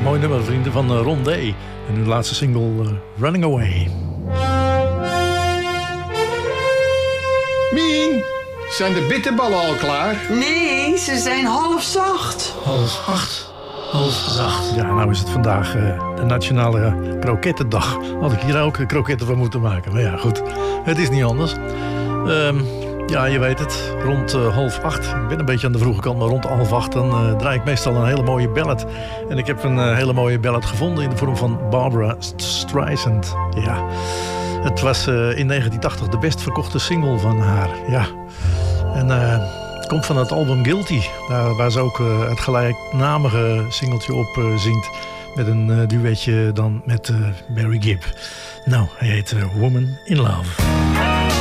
Mooi nummer, vrienden, van Ron Day. En hun laatste single, Running Away. Mien, zijn de bitterballen al klaar? Nee, ze zijn half zacht. Half zacht. Ja, nou is het vandaag de Nationale Krokettendag. Had ik hier ook kroketten van moeten maken. Maar ja, goed, het is niet anders. Ja, je weet het, rond 7:30. Ik ben een beetje aan de vroege kant, maar rond 7:30 dan draai ik meestal een hele mooie ballad. En ik heb een hele mooie ballad gevonden in de vorm van Barbra Streisand. Ja, het was in 1980 de best verkochte single van haar. Ja, en het komt van het album Guilty, waar ze ook het gelijknamige singeltje op zingt. Met een duetje dan met Barry Gibb. Nou, hij heet Woman in Love.